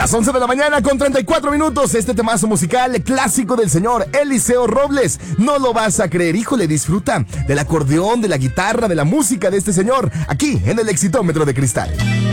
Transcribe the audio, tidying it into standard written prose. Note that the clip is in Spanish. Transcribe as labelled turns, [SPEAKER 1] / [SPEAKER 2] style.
[SPEAKER 1] Las 11 de la mañana con 34 minutos. Este temazo musical clásico del señor Eliseo Robles. No lo vas a creer, híjole, disfruta del acordeón, de la guitarra, de la música de este señor, aquí en el Exitómetro de Cristal.